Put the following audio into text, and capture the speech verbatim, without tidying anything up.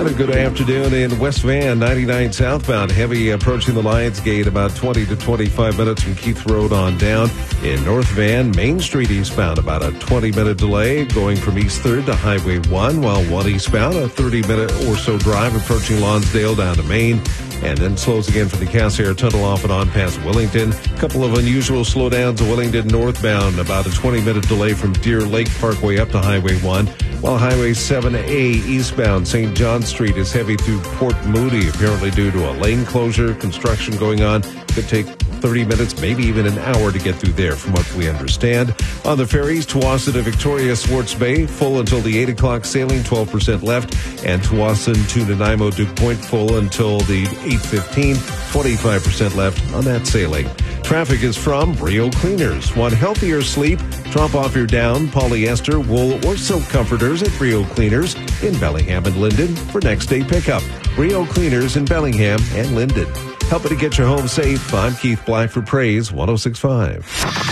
And a good afternoon in West Van, ninety-nine southbound. Heavy approaching the Lions Gate, about twenty to twenty-five minutes from Keith Road on down. In North Van, Main Street eastbound, about a twenty-minute delay going from East third to Highway one, while one eastbound, a thirty-minute or so drive approaching Lonsdale down to Maine. And then slows again from the Cassiar Tunnel off and on past Wellington. A couple of unusual slowdowns at Wellington northbound, about a twenty-minute delay from Deer Lake Parkway up to Highway one. While Highway seven A eastbound, Saint John Street is heavy through Port Moody, apparently due to a lane closure, construction going on. Could take thirty minutes, maybe even an hour to get through there, from what we understand. On the ferries, Tawasin to Victoria Swartz Bay, full until the eight o'clock sailing, twelve percent left. And Tawasin to Nanaimo Duke Point, full until the eight fifteen, twenty-five percent left on that sailing. Traffic is from Brio Cleaners. Want healthier sleep? Drop off your down, polyester, wool, or silk comforters at Brio Cleaners in Bellingham and Linden for next day pickup. Brio Cleaners in Bellingham and Linden. Helping to get your home safe. I'm Keith Black for Praise one oh six point five.